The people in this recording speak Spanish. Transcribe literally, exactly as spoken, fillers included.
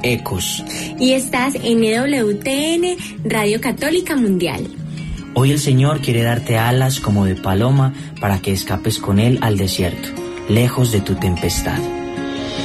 Ecos. Y estás en E W T N, Radio Católica Mundial. Hoy el Señor quiere darte alas como de paloma para que escapes con Él al desierto, lejos de tu tempestad.